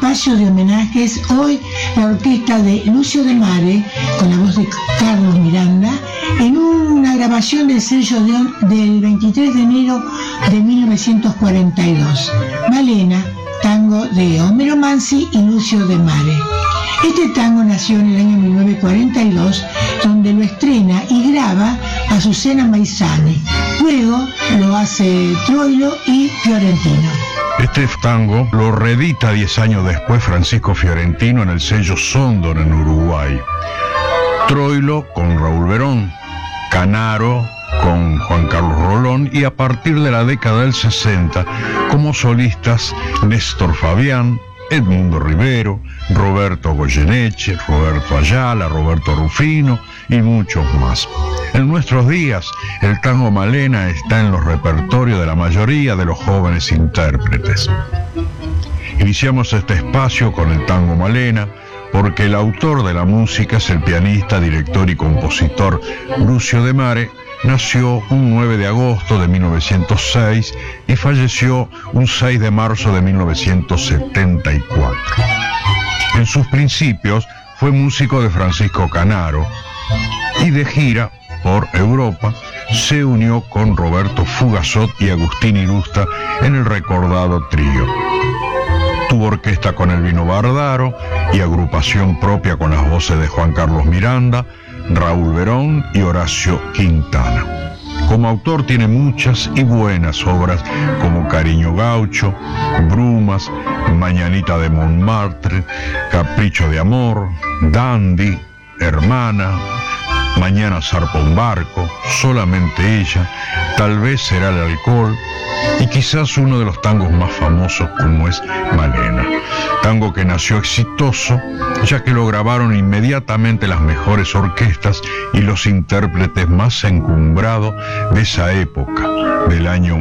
espacio de homenajes. Hoy la orquesta de Lucio de Mare, con la voz de Carlos Miranda, en una grabación del sello del 23 de enero de 1942. Malena, tango de Homero Mansi y Lucio de Mare. Este tango nació en el año 1942, donde lo estrena y graba Azucena Maizani. Luego lo hace Troilo y Fiorentino. Este tango lo reedita 10 años después Francisco Fiorentino en el sello Sondor en Uruguay. Troilo con Raúl Verón, Canaro con Juan Carlos Rolón y a partir de la década del 60 como solistas Néstor Fabián, Edmundo Rivero, Roberto Goyeneche, Roberto Ayala, Roberto Rufino y muchos más. En nuestros días, el tango Malena está en los repertorios de la mayoría de los jóvenes intérpretes. Iniciamos este espacio con el tango Malena porque el autor de la música es el pianista, director y compositor Lucio de Mare. Nació un 9 de agosto de 1906 y falleció un 6 de marzo de 1974. En sus principios fue músico de Francisco Canaro y de gira por Europa se unió con Roberto Fugazot y Agustín Irusta en el recordado trío. Tuvo orquesta con Elvino Bardaro y agrupación propia con las voces de Juan Carlos Miranda, Raúl Verón y Horacio Quintana. Como autor tiene muchas y buenas obras como Cariño Gaucho, Brumas, Mañanita de Montmartre, Capricho de Amor, Dandy, Hermana, Mañana zarpa un barco, Solamente ella, Tal vez será el alcohol y quizás uno de los tangos más famosos como es Malena. Tango que nació exitoso ya que lo grabaron inmediatamente las mejores orquestas y los intérpretes más encumbrados de esa época, del año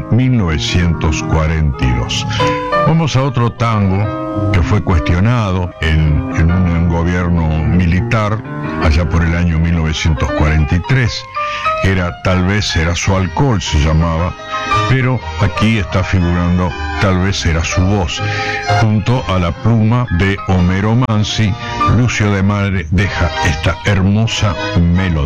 1942. Vamos a otro tango que fue cuestionado en un gobierno militar allá por el año 1943, que era Tal vez será su alcohol, se llamaba, pero aquí está figurando Tal vez será su voz. Junto a la pluma de Homero Mansi, Lucio de Mare deja esta hermosa melodía.